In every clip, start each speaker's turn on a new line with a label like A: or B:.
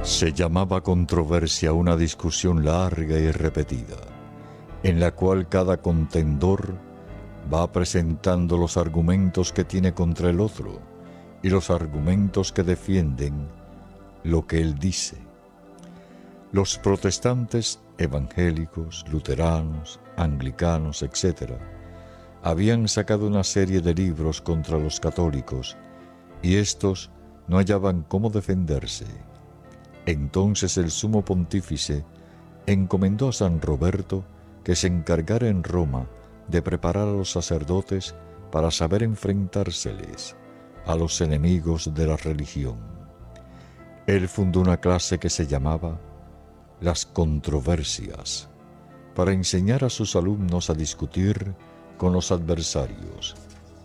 A: Se llamaba controversia una discusión larga y repetida, en la cual cada contendor va presentando los argumentos que tiene contra el otro y los argumentos que defienden lo que él dice. Los protestantes, evangélicos, luteranos, anglicanos, etc., habían sacado una serie de libros contra los católicos y estos no hallaban cómo defenderse. Entonces el sumo pontífice encomendó a San Roberto que se encargara en Roma de preparar a los sacerdotes para saber enfrentárseles a los enemigos de la religión. Él fundó una clase que se llamaba las controversias, para enseñar a sus alumnos a discutir con los adversarios.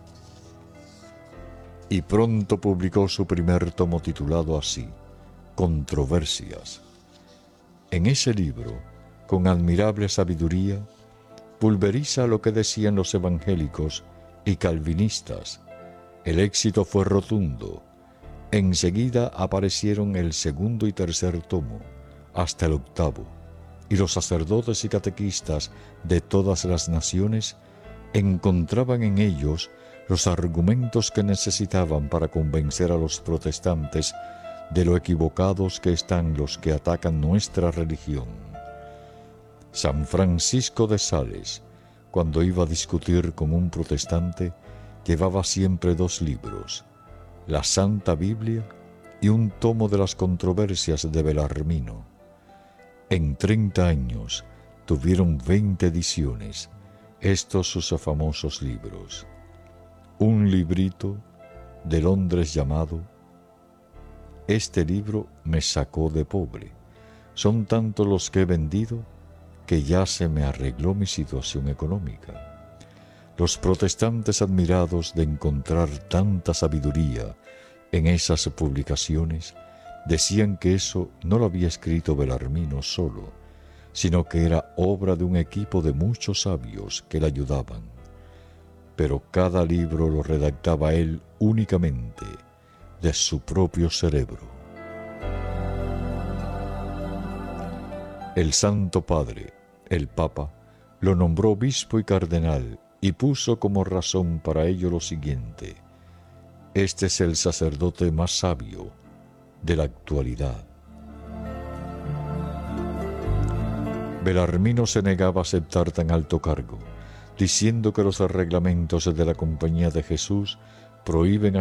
A: Y pronto publicó su primer tomo titulado así, Controversias. En ese libro, con admirable sabiduría, pulveriza lo que decían los evangélicos y calvinistas. El éxito fue rotundo. Enseguida aparecieron el segundo y tercer tomo, hasta el octavo, y los sacerdotes y catequistas de todas las naciones encontraban en ellos los argumentos que necesitaban para convencer a los protestantes de lo equivocados que están los que atacan nuestra religión. San Francisco de Sales, cuando iba a discutir con un protestante, llevaba siempre 2 libros, la Santa Biblia y un tomo de las controversias de Belarmino. En 30 años tuvieron 20 ediciones estos sus famosos libros. Un librito de Londres llamado Este libro me sacó de pobre. Son tantos los que he vendido que ya se me arregló mi situación económica. Los protestantes, admirados de encontrar tanta sabiduría en esas publicaciones, decían que eso no lo había escrito Belarmino solo, sino que era obra de un equipo de muchos sabios que le ayudaban. Pero cada libro lo redactaba él únicamente de su propio cerebro. El Santo Padre, el Papa, lo nombró obispo y cardenal y puso como razón para ello lo siguiente: este es el sacerdote más sabio de la actualidad. Belarmino se negaba a aceptar tan alto cargo, diciendo que los reglamentos de la Compañía de Jesús prohíben